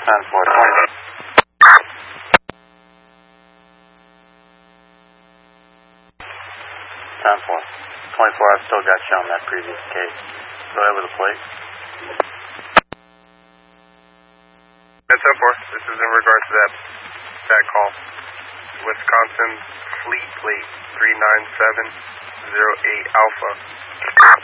10-4, 20. 10-4. 24, I've still got you on that previous case. Go ahead with the plate. 10-4, this is in regards to that call. Wisconsin Fleet Plate 39708 Alpha.